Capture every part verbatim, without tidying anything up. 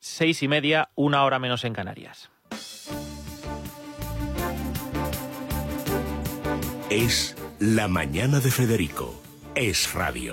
seis y media, una hora menos en Canarias. Es La Mañana de Federico. Es radio.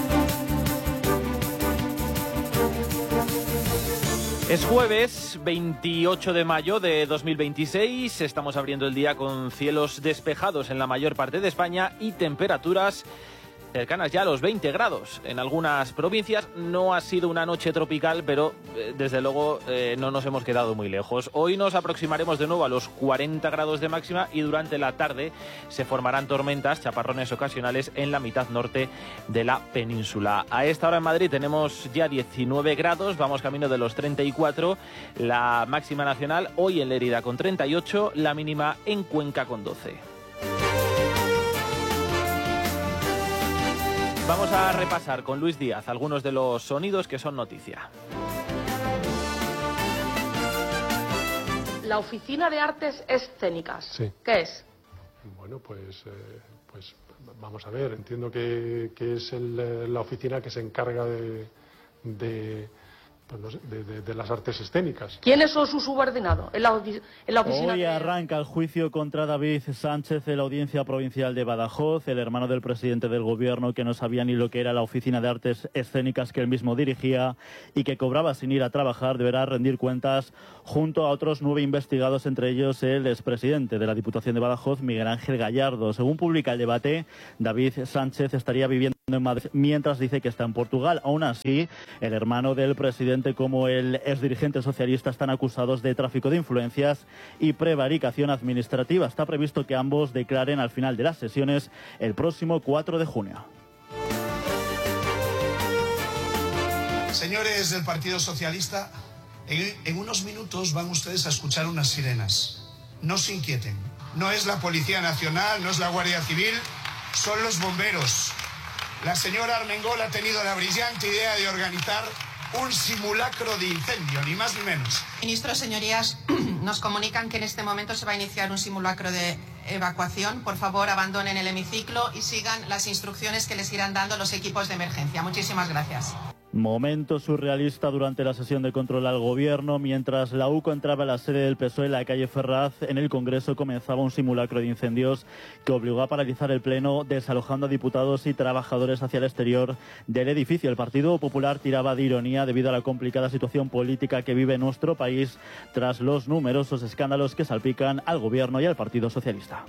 Es jueves veintiocho de mayo de dos mil veintiséis, estamos abriendo el día con cielos despejados en la mayor parte de España y temperaturas cercanas ya a los veinte grados. En algunas provincias no ha sido una noche tropical, pero eh, desde luego eh, no nos hemos quedado muy lejos. Hoy nos aproximaremos de nuevo a los cuarenta grados de máxima y durante la tarde se formarán tormentas, chaparrones ocasionales en la mitad norte de la península. A esta hora en Madrid tenemos ya diecinueve grados, vamos camino de los treinta y cuatro, la máxima nacional hoy en Lérida con treinta y ocho, la mínima en Cuenca con doce. Vamos a repasar con Luis Díaz algunos de los sonidos que son noticia. La Oficina de Artes Escénicas. Sí. ¿Qué es? Bueno, pues, eh, pues vamos a ver. Entiendo que, que es el, la oficina que se encarga de, de, pues no sé, de, de, de las artes escénicas. ¿Quiénes son sus subordinados en la, en la oficina? Hoy de... arranca el juicio contra David Sánchez de la Audiencia Provincial de Badajoz, el hermano del presidente del gobierno que no sabía ni lo que era la Oficina de Artes Escénicas que él mismo dirigía y que cobraba sin ir a trabajar. Deberá rendir cuentas junto a otros nueve investigados, entre ellos el expresidente de la Diputación de Badajoz, Miguel Ángel Gallardo. Según publica El Debate, David Sánchez estaría viviendo en Madrid mientras dice que está en Portugal. Aún así, el hermano del presidente como el exdirigente socialista están acusados de tráfico de influencias y prevaricación administrativa. Está previsto que ambos declaren al final de las sesiones el próximo cuatro de junio. Señores del Partido Socialista, en, en unos minutos van ustedes a escuchar unas sirenas. No se inquieten. No es la Policía Nacional, no es la Guardia Civil, son los bomberos. La señora Armengol ha tenido la brillante idea de organizar un simulacro de incendio, ni más ni menos. Ministros, señorías, nos comunican que en este momento se va a iniciar un simulacro de evacuación. Por favor, abandonen el hemiciclo y sigan las instrucciones que les irán dando los equipos de emergencia. Muchísimas gracias. Momento surrealista durante la sesión de control al gobierno. Mientras la U C O entraba a la sede del P S O E en la calle Ferraz, en el Congreso comenzaba un simulacro de incendios que obligó a paralizar el pleno, desalojando a diputados y trabajadores hacia el exterior del edificio. El Partido Popular tiraba de ironía debido a la complicada situación política que vive nuestro país tras los numerosos escándalos que salpican al gobierno y al Partido Socialista.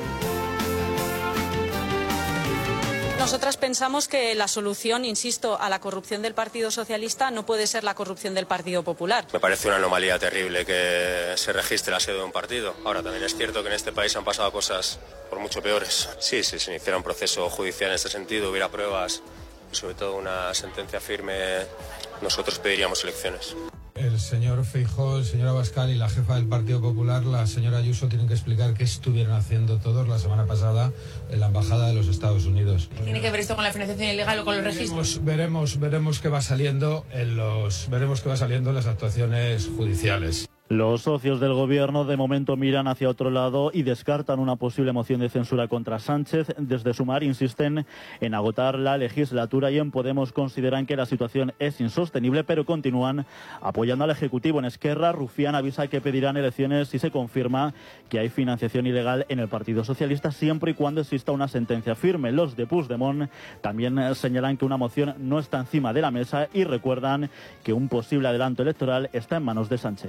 Nosotras pensamos que la solución, insisto, a la corrupción del Partido Socialista no puede ser la corrupción del Partido Popular. Me parece una anomalía terrible que se registre la sede de un partido. Ahora, también es cierto que en este país han pasado cosas por mucho peores. Sí, si se iniciara un proceso judicial en este sentido, hubiera pruebas y sobre todo una sentencia firme, nosotros pediríamos elecciones. El señor Feijóo, el señor Abascal y la jefa del Partido Popular, la señora Ayuso, tienen que explicar qué estuvieron haciendo todos la semana pasada en la Embajada de los Estados Unidos. ¿Tiene que ver esto con la financiación ilegal o con los registros? Veremos, veremos qué va saliendo en los, veremos qué va saliendo en las actuaciones judiciales. Los socios del gobierno de momento miran hacia otro lado y descartan una posible moción de censura contra Sánchez. Desde Sumar insisten en agotar la legislatura y en Podemos consideran que la situación es insostenible, pero continúan apoyando al Ejecutivo. En Esquerra, Rufián avisa que pedirán elecciones si se confirma que hay financiación ilegal en el Partido Socialista, siempre y cuando exista una sentencia firme. Los de Puigdemont también señalan que una moción no está encima de la mesa y recuerdan que un posible adelanto electoral está en manos de Sánchez.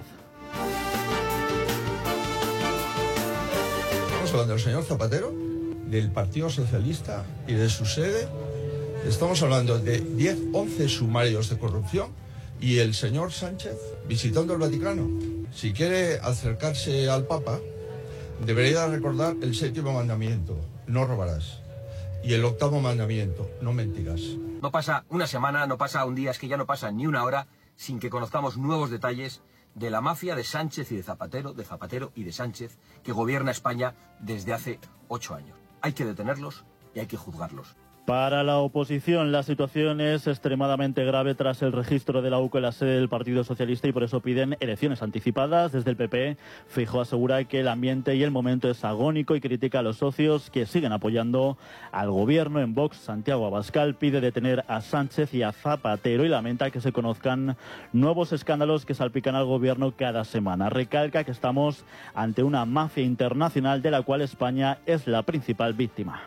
Hablando del señor Zapatero, del Partido Socialista y de su sede. Estamos hablando de diez, once sumarios de corrupción y el señor Sánchez visitando el Vaticano. Si quiere acercarse al Papa, debería recordar el séptimo mandamiento, no robarás, y el octavo mandamiento, no mentirás. No pasa una semana, no pasa un día, es que ya no pasa ni una hora sin que conozcamos nuevos detalles de la mafia de Sánchez y de Zapatero, de Zapatero y de Sánchez, que gobierna España desde hace ocho años. Hay que detenerlos y hay que juzgarlos. Para la oposición, la situación es extremadamente grave tras el registro de la U C O en la sede del Partido Socialista y por eso piden elecciones anticipadas. Desde el P P, Feijóo asegura que el ambiente y el momento es agónico y critica a los socios que siguen apoyando al gobierno. En Vox, Santiago Abascal pide detener a Sánchez y a Zapatero y lamenta que se conozcan nuevos escándalos que salpican al gobierno cada semana. Recalca que estamos ante una mafia internacional de la cual España es la principal víctima.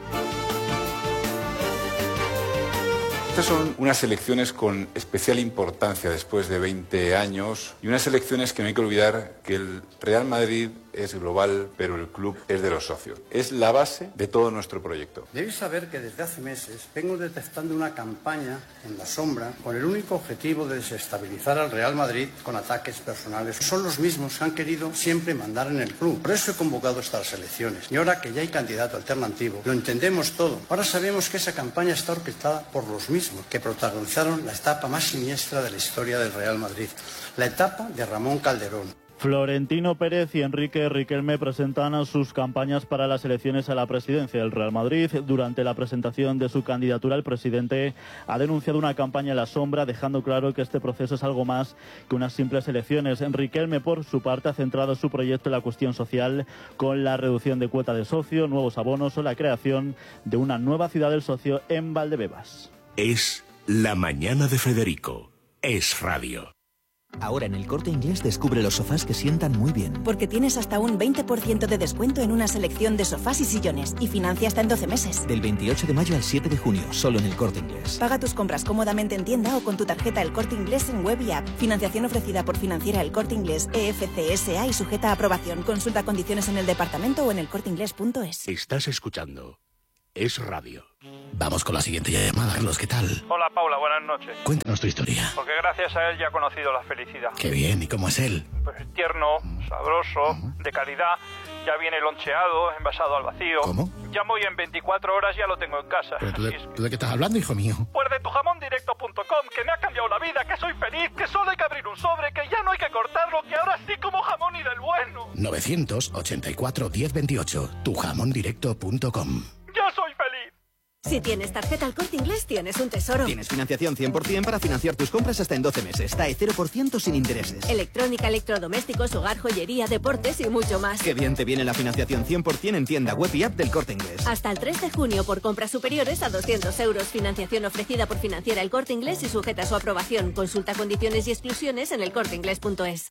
Estas son unas elecciones con especial importancia después de veinte años y unas elecciones que no hay que olvidar que el Real Madrid es global, pero el club es de los socios. Es la base de todo nuestro proyecto. Debéis saber que desde hace meses vengo detectando una campaña en la sombra con el único objetivo de desestabilizar al Real Madrid con ataques personales. Son los mismos que han querido siempre mandar en el club. Por eso he convocado estas elecciones. Y ahora que ya hay candidato alternativo, lo entendemos todo. Ahora sabemos que esa campaña está orquestada por los mismos que protagonizaron la etapa más siniestra de la historia del Real Madrid, la etapa de Ramón Calderón. Florentino Pérez y Enrique Riquelme presentan sus campañas para las elecciones a la presidencia del Real Madrid. Durante la presentación de su candidatura, el presidente ha denunciado una campaña en la sombra, dejando claro que este proceso es algo más que unas simples elecciones. Riquelme, por su parte, ha centrado su proyecto en la cuestión social, con la reducción de cuota de socio, nuevos abonos o la creación de una nueva ciudad del socio en Valdebebas. Es La Mañana de Federico. Es radio. Ahora en El Corte Inglés descubre los sofás que sientan muy bien. Porque tienes hasta un veinte por ciento de descuento en una selección de sofás y sillones y financia hasta en doce meses. Del veintiocho de mayo al siete de junio, solo en El Corte Inglés. Paga tus compras cómodamente en tienda o con tu tarjeta El Corte Inglés en web y app. Financiación ofrecida por Financiera El Corte Inglés E F C S A y sujeta a aprobación. Consulta condiciones en el departamento o en elcorteinglés punto es. Estás escuchando Es radio. Vamos con la siguiente llamada, Carlos, ¿qué tal? Hola, Paula, buenas noches. Cuéntanos tu historia. Porque gracias a él ya he conocido la felicidad. Qué bien, ¿y cómo es él? Pues tierno, sabroso, de calidad, ya viene loncheado, envasado al vacío. ¿Cómo? Llamo y en veinticuatro horas ya lo tengo en casa. ¿Pero tú de, ¿tú de qué estás hablando, hijo mío? Pues de tu jamón directo punto com, que me ha cambiado la vida, que soy feliz, que solo hay que abrir un sobre, que ya no hay que cortarlo, que ahora sí como jamón y del bueno. nueve ochenta y cuatro, diez veintiocho, tu jamón directo punto com. ¡Yo soy feliz! Si tienes tarjeta El Corte Inglés, tienes un tesoro. Tienes financiación cien por ciento para financiar tus compras hasta en doce meses. T A E cero por ciento sin intereses. Electrónica, electrodomésticos, hogar, joyería, deportes y mucho más. Qué bien te viene la financiación cien por ciento en tienda web y app del Corte Inglés. Hasta el tres de junio por compras superiores a doscientos euros. Financiación ofrecida por Financiera El Corte Inglés y sujeta a su aprobación. Consulta condiciones y exclusiones en el corte inglés punto es.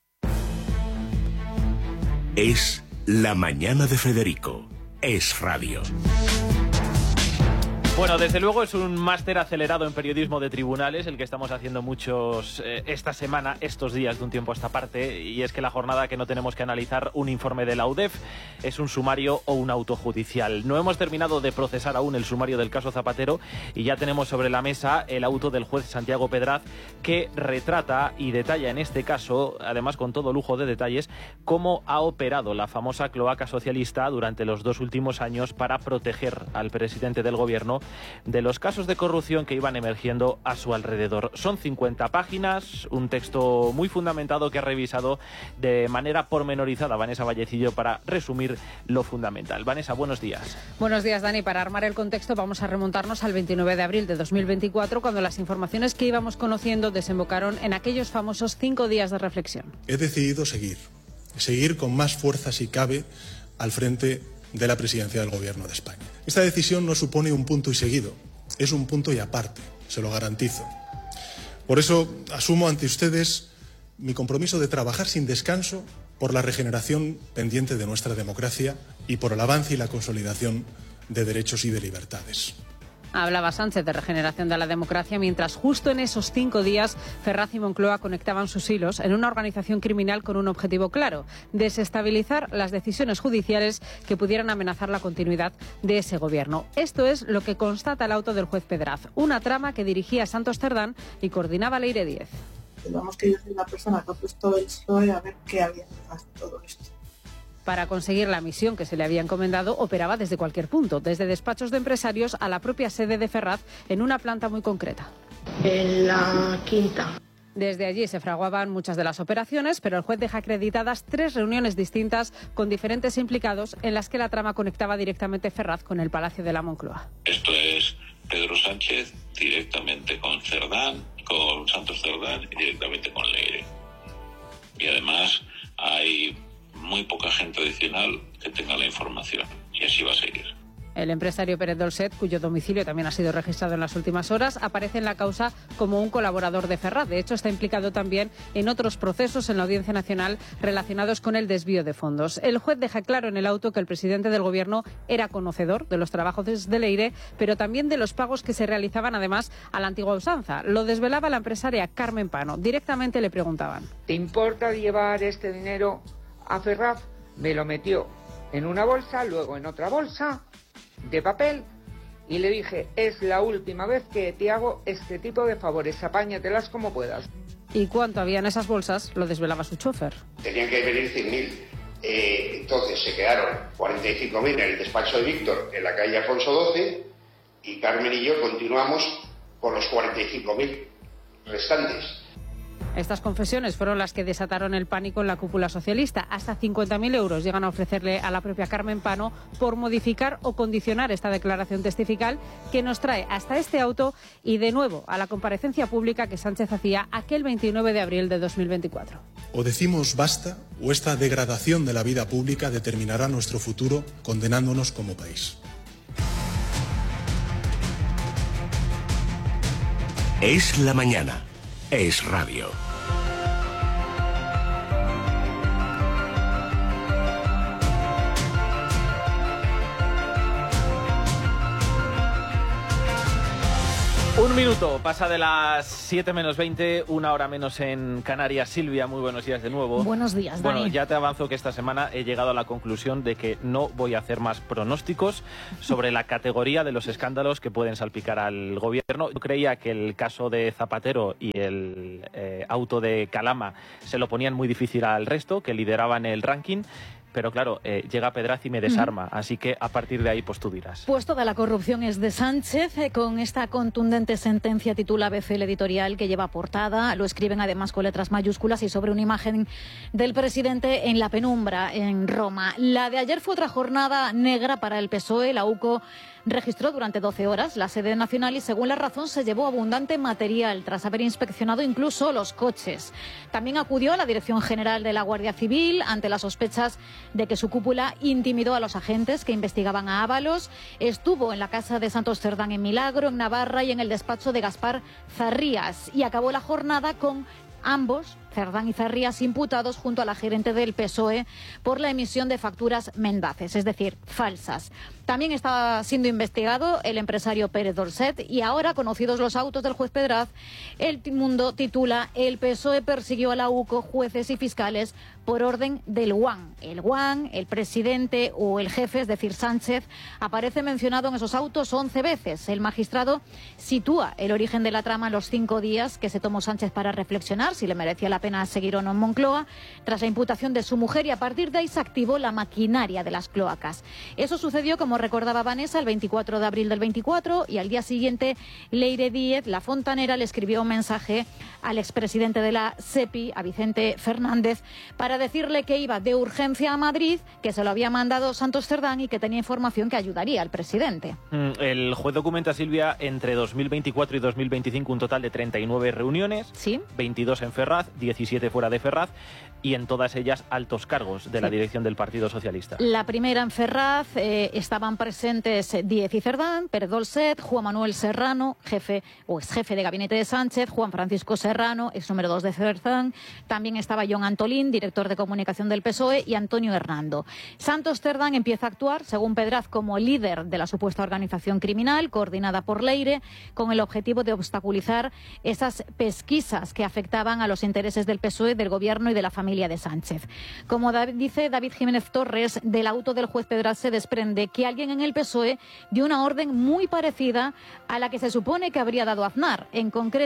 Es La Mañana de Federico. Es radio. Bueno, desde luego es un máster acelerado en periodismo de tribunales el que estamos haciendo muchos eh, esta semana, estos días de un tiempo a esta parte, y es que la jornada que no tenemos que analizar un informe de la U D E F es un sumario o un auto judicial. No hemos terminado de procesar aún el sumario del caso Zapatero y ya tenemos sobre la mesa el auto del juez Santiago Pedraz que retrata y detalla en este caso, además con todo lujo de detalles, cómo ha operado la famosa cloaca socialista durante los dos últimos años para proteger al presidente del gobierno de los casos de corrupción que iban emergiendo a su alrededor. Son cincuenta páginas, un texto muy fundamentado que ha revisado de manera pormenorizada Vanessa Vallecillo para resumir lo fundamental. Vanessa, buenos días. Buenos días, Dani. Para armar el contexto vamos a remontarnos al veintinueve de abril de dos mil veinticuatro, cuando las informaciones que íbamos conociendo desembocaron en aquellos famosos cinco días de reflexión. He decidido seguir, seguir con más fuerza si cabe al frente de la presidencia del Gobierno de España. Esta decisión no supone un punto y seguido, es un punto y aparte, se lo garantizo. Por eso asumo ante ustedes mi compromiso de trabajar sin descanso por la regeneración pendiente de nuestra democracia y por el avance y la consolidación de derechos y de libertades. Hablaba Sánchez de regeneración de la democracia mientras justo en esos cinco días Ferraz y Moncloa conectaban sus hilos en una organización criminal con un objetivo claro: desestabilizar las decisiones judiciales que pudieran amenazar la continuidad de ese gobierno. Esto es lo que constata el auto del juez Pedraz, una trama que dirigía Santos Cerdán y coordinaba Leire Díez. Digamos que yo soy la persona que ha puesto el P S O E a ver qué había detrás de todo esto. Para conseguir la misión que se le había encomendado, operaba desde cualquier punto, desde despachos de empresarios a la propia sede de Ferraz, en una planta muy concreta. En la quinta. Desde allí se fraguaban muchas de las operaciones, pero el juez deja acreditadas tres reuniones distintas con diferentes implicados en las que la trama conectaba directamente Ferraz con el Palacio de la Moncloa. Esto es Pedro Sánchez directamente con Cerdán, con Santos Cerdán y directamente con Leire. Y además hay muy poca gente adicional que tenga la información, y así va a seguir. El empresario Pérez Dolcet, cuyo domicilio también ha sido registrado en las últimas horas, aparece en la causa como un colaborador de Ferraz. De hecho, está implicado también en otros procesos en la Audiencia Nacional relacionados con el desvío de fondos. El juez deja claro en el auto que el presidente del Gobierno era conocedor de los trabajos de Leire, pero también de los pagos que se realizaban además a la antigua usanza. Lo desvelaba la empresaria Carmen Pano. Directamente le preguntaban: ¿te importa llevar este dinero a Ferraz? Me lo metió en una bolsa, luego en otra bolsa de papel, y le dije: es la última vez que te hago este tipo de favores, apáñatelas como puedas. ¿Y cuánto había en esas bolsas? Lo desvelaba su chofer. Tenían que venir cien mil. Eh, entonces se quedaron cuarenta y cinco mil en el despacho de Víctor, en la calle Afonso doce, y Carmen y yo continuamos con los cuarenta y cinco mil restantes. Estas confesiones fueron las que desataron el pánico en la cúpula socialista. Hasta cincuenta mil euros llegan a ofrecerle a la propia Carmen Pano por modificar o condicionar esta declaración testifical que nos trae hasta este auto y de nuevo a la comparecencia pública que Sánchez hacía aquel veintinueve de abril de dos mil veinticuatro. O decimos basta o esta degradación de la vida pública determinará nuestro futuro condenándonos como país. Es la mañana. Es radio. Un minuto, pasa de las siete menos veinte, una hora menos en Canarias. Silvia, muy buenos días de nuevo. Buenos días, Bueno, Dani. ya te avanzo que esta semana he llegado a la conclusión de que no voy a hacer más pronósticos sobre la categoría de los escándalos que pueden salpicar al gobierno. Yo creía que el caso de Zapatero y el eh, auto de Calama se lo ponían muy difícil al resto, que lideraban el ranking. Pero claro, eh, llega Pedraz y me desarma, uh-huh. Así que a partir de ahí pues tú dirás. Pues toda la corrupción es de Sánchez, eh, con esta contundente sentencia titula A B C el editorial que lleva portada, lo escriben además con letras mayúsculas y sobre una imagen del presidente en la penumbra en Roma. La de ayer fue otra jornada negra para el P S O E, la U C O registró durante doce horas la sede nacional y según La Razón se llevó abundante material tras haber inspeccionado incluso los coches. También acudió a la Dirección General de la Guardia Civil ante las sospechas de que su cúpula intimidó a los agentes que investigaban a Ábalos. Estuvo en la casa de Santos Cerdán en Milagro, en Navarra y en el despacho de Gaspar Zarrías. Y acabó la jornada con ambos, Cerdán y Zarrías, imputados junto a la gerente del P S O E por la emisión de facturas mendaces, es decir, falsas. También está siendo investigado el empresario Pérez Dolcet y ahora, conocidos los autos del juez Pedraz, El Mundo titula El P S O E persiguió a la U C O, jueces y fiscales por orden del Guan. El Guan, el presidente o el jefe, es decir, Sánchez, aparece mencionado en esos autos once veces. El magistrado sitúa el origen de la trama en los cinco días que se tomó Sánchez para reflexionar si le merecía la pena seguir o no en Moncloa, tras la imputación de su mujer, y a partir de ahí se activó la maquinaria de las cloacas. Eso sucedió, como recordaba Vanessa, el veinticuatro de abril del veinticuatro, y al día siguiente Leire Díez, la fontanera, le escribió un mensaje al expresidente de la SEPI, a Vicente Fernández, para decirle que iba de urgencia a Madrid, que se lo había mandado Santos Cerdán y que tenía información que ayudaría al presidente. El juez documenta, Silvia, entre dos mil veinticuatro y dos mil veinticinco un total de treinta y nueve reuniones, ¿sí? veintidós en Ferraz, diecisiete fuera de Ferraz, y en todas ellas altos cargos de la sí. dirección del Partido Socialista. La primera en Ferraz, eh, estaban presentes Díez y Cerdán, Pérez Dolcet, Juan Manuel Serrano, jefe o ex jefe de gabinete de Sánchez, Juan Francisco Serrano, ex número dos de Cerdán, también estaba John Antolín, director de comunicación del P S O E, y Antonio Hernando. Santos Cerdán empieza a actuar, según Pedraz, como líder de la supuesta organización criminal, coordinada por Leire, con el objetivo de obstaculizar esas pesquisas que afectaban a los intereses del P S O E, del Gobierno y de la familia de Sánchez. Como David, dice David Jiménez Torres, del auto del juez Pedraz se desprende que alguien en el P S O E dio una orden muy parecida a la que se supone que habría dado Aznar, en concreto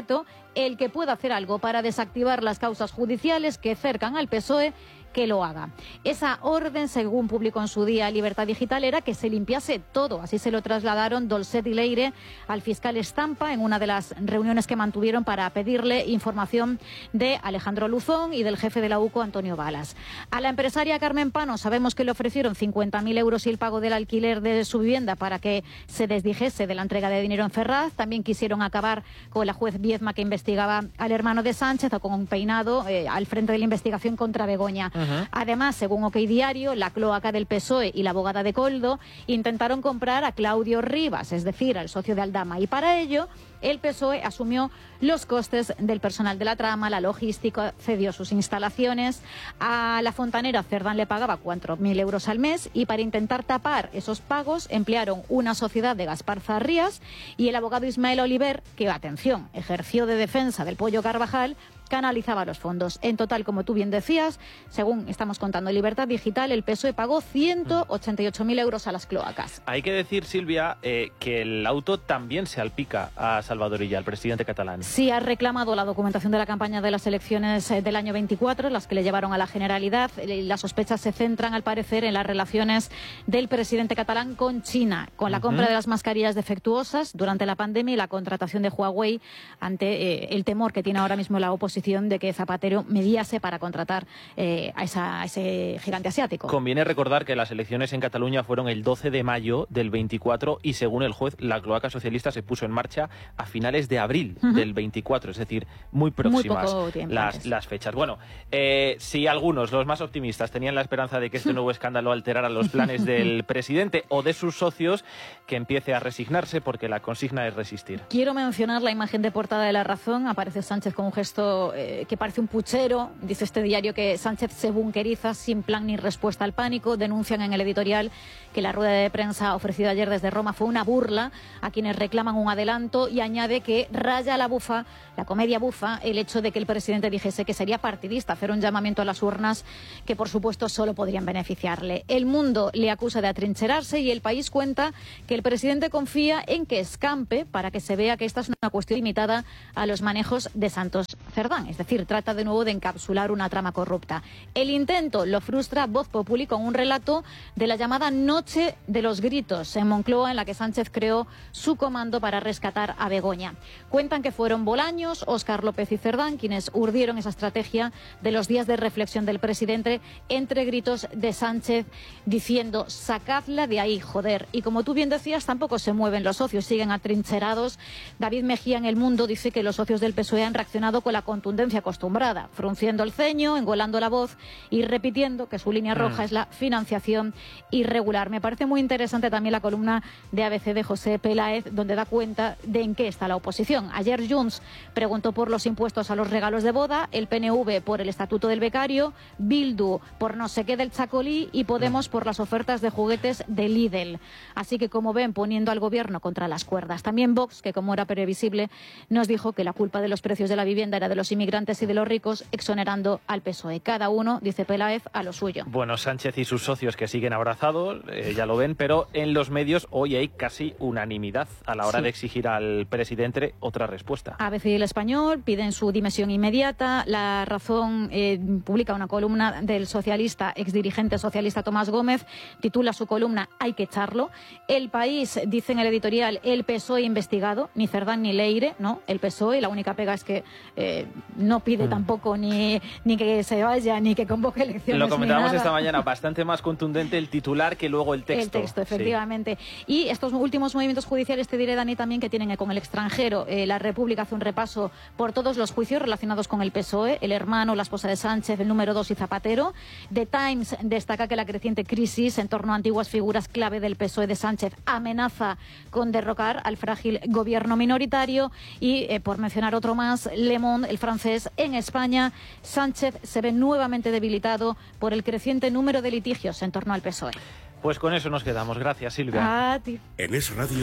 El que pueda hacer algo para desactivar las causas judiciales que cercan al P S O E, que lo haga. Esa orden, según publicó en su día Libertad Digital, era que se limpiase todo. Así se lo trasladaron Dolcet y Leire al fiscal Estampa en una de las reuniones que mantuvieron para pedirle información de Alejandro Luzón y del jefe de la U C O, Antonio Balas. A la empresaria Carmen Pano sabemos que le ofrecieron cincuenta mil euros y el pago del alquiler de su vivienda para que se desdijese de la entrega de dinero en Ferraz. También quisieron acabar con la juez Viezma, que investigaba al hermano de Sánchez, o con un peinado eh, al frente de la investigación contra Begoña. Uh-huh. Además, según OK Diario, la cloaca del P S O E y la abogada de Coldo intentaron comprar a Claudio Rivas, es decir, al socio de Aldama, y para ello el P S O E asumió los costes del personal de la trama, la logística, cedió sus instalaciones. A la fontanera Cerdán le pagaba cuatro mil euros al mes, y para intentar tapar esos pagos emplearon una sociedad de Gaspar Zarrías, y el abogado Ismael Oliver, que, atención, ejerció de defensa del Pollo Carvajal, canalizaba los fondos. En total, como tú bien decías, según estamos contando en Libertad Digital, el P S O E pagó ciento ochenta y ocho mil euros a las cloacas. Hay que decir, Silvia, eh, que el auto también se alpica a Salvador Illa, el presidente catalán. Sí, ha reclamado la documentación de la campaña de las elecciones del año veinticuatro, las que le llevaron a la Generalidad. Las sospechas se centran, al parecer, en las relaciones del presidente catalán con China, con la uh-huh. compra de las mascarillas defectuosas durante la pandemia y la contratación de Huawei ante eh, el temor que tiene ahora mismo la oposición de que Zapatero mediase para contratar eh, a, esa, a ese gigante asiático. Conviene recordar que las elecciones en Cataluña fueron el doce de mayo del veinticuatro, y según el juez, la cloaca socialista se puso en marcha a finales de abril uh-huh. del veinticuatro, es decir, muy próximas muy poco las, las fechas. Bueno, eh, si algunos, los más optimistas, tenían la esperanza de que este nuevo escándalo alterara los planes del presidente o de sus socios, que empiece a resignarse, porque la consigna es resistir. Quiero mencionar la imagen de portada de La Razón. Aparece Sánchez con un gesto Eh, que parece un puchero. Dice este diario que Sánchez se bunkeriza sin plan ni respuesta al pánico. Denuncian en el editorial que la rueda de prensa ofrecida ayer desde Roma fue una burla a quienes reclaman un adelanto, y añade que raya la bufa, la comedia bufa, el hecho de que el presidente dijese que sería partidista, hacer un llamamiento a las urnas que, por supuesto, solo podrían beneficiarle. El Mundo le acusa de atrincherarse, y El País cuenta que el presidente confía en que escampe para que se vea que esta es una cuestión limitada a los manejos de Santos Cerdán. Es decir, trata de nuevo de encapsular una trama corrupta. El intento lo frustra Voz Populi con un relato de la llamada Noche de los Gritos en Moncloa, en la que Sánchez creó su comando para rescatar a Begoña. Cuentan que fueron Bolaños, Óscar López y Cerdán quienes urdieron esa estrategia de los días de reflexión del presidente, entre gritos de Sánchez diciendo: sacadla de ahí, joder. Y como tú bien decías, tampoco se mueven los socios, siguen atrincherados. David Mejía en El Mundo dice que los socios del P S O E han reaccionado con la contundencia acostumbrada, frunciendo el ceño, engolando la voz y repitiendo que su línea roja mm. es la financiación irregular. Me parece muy interesante también la columna de A B C de José Peláez, donde da cuenta de en qué está la oposición. Ayer Junts preguntó por los impuestos a los regalos de boda, el P N V por el estatuto del becario, Bildu por no sé qué del chacolí y Podemos por las ofertas de juguetes de Lidl. Así que, como ven, poniendo al gobierno contra las cuerdas. También Vox, que como era previsible, nos dijo que la culpa de los precios de la vivienda era de los inmigrantes y de los ricos, exonerando al P S O E. Cada uno, dice Peláez, a lo suyo. Bueno, Sánchez y sus socios que siguen abrazados, eh, ya lo ven, pero en los medios hoy hay casi unanimidad a la hora sí. de exigir al presidente otra respuesta. A B C y El Español piden su dimisión inmediata. La Razón eh, publica una columna del socialista, exdirigente socialista Tomás Gómez, titula su columna "Hay que echarlo". El País dice en el editorial: el P S O E investigado, ni Cerdán ni Leire, no, el P S O E, la única pega es que eh, no pide mm. tampoco ni, ni que se vaya, ni que convoque elecciones. Lo comentábamos esta mañana, bastante más contundente el titular que luego el texto. El texto, efectivamente. Sí. Y estos últimos movimientos judiciales, te diré, Dani, también que tienen con el extranjero. Eh, la República hace un repaso por todos los juicios relacionados con el P S O E, el hermano, la esposa de Sánchez, el número dos y Zapatero. The Times destaca que la creciente crisis en torno a antiguas figuras clave del P S O E de Sánchez amenaza con derrocar al frágil gobierno minoritario. Y, eh, por mencionar otro más, Le Monde, el francés: en España, Sánchez se ve nuevamente debilitado por el creciente número de litigios en torno al P S O E. Pues con eso nos quedamos. Gracias, Silvia. A ti. En Es Radio.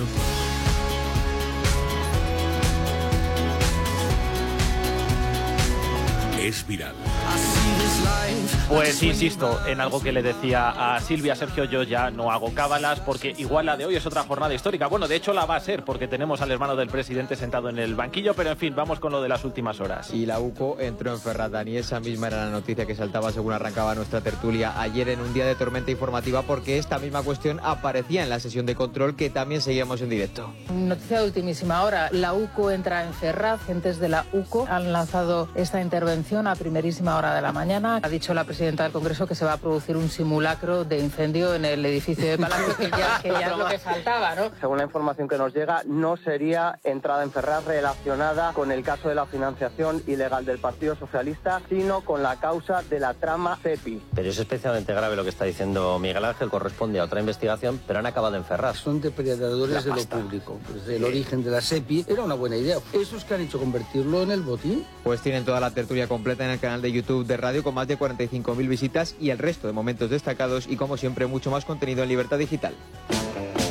Es viral. Pues insisto en algo que le decía a Silvia, Sergio, yo ya no hago cábalas porque igual la de hoy es otra jornada histórica. Bueno, de hecho la va a ser porque tenemos al hermano del presidente sentado en el banquillo, pero en fin, vamos con lo de las últimas horas. Y la U C O entró en Ferraz, y esa misma era la noticia que saltaba según arrancaba nuestra tertulia ayer en un día de tormenta informativa, porque esta misma cuestión aparecía en la sesión de control que también seguíamos en directo. Noticia de ultimísima hora, la U C O entra en Ferraz, gentes de la U C O han lanzado esta intervención a primerísima hora de la mañana. Ha dicho la presidenta del Congreso que se va a producir un simulacro de incendio en el edificio de Palacio, que ya, que ya es lo que faltaba, ¿no? Según la información que nos llega, no sería entrada en Ferraz relacionada con el caso de la financiación ilegal del Partido Socialista, sino con la causa de la trama CEPI. Pero es especialmente grave lo que está diciendo Miguel Ángel, corresponde a otra investigación, pero han acabado en Ferraz. Son depredadores de lo público. Desde el origen de la SEPI era una buena idea. Esos que han hecho convertirlo en el botín. Pues tienen toda la tertulia completa en el canal de YouTube de Radio con más de cuarenta y cinco mil visitas y el resto de momentos destacados y como siempre mucho más contenido en Libertad Digital.